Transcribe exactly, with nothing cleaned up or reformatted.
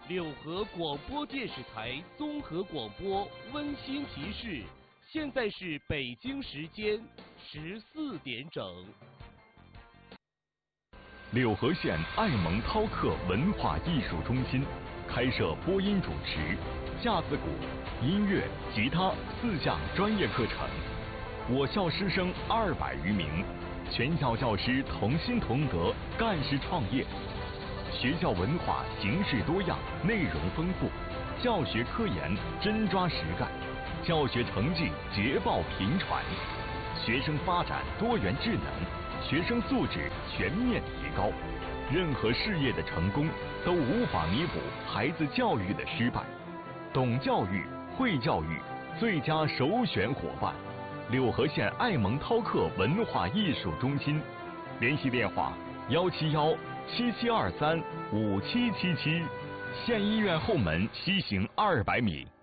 柳河广播电视台综合广播温馨提示：现在是北京时间十四点整。 柳河县爱蒙涛克文化艺术中心开设播音主持、架子鼓、音乐、吉他四项专业课程。我校师生二百余名，全校教师同心同德，干事创业。学校文化形式多样，内容丰富，教学科研真抓实干，教学成绩捷报频传，学生发展多元智能，学生素质全面提高。任何事业的成功都无法弥补孩子教育的失败。懂教育、会教育，最佳首选伙伴。柳河县爱蒙涛克文化艺术中心，联系电话：幺七幺七七二三五七七七，县医院后门西行二百米。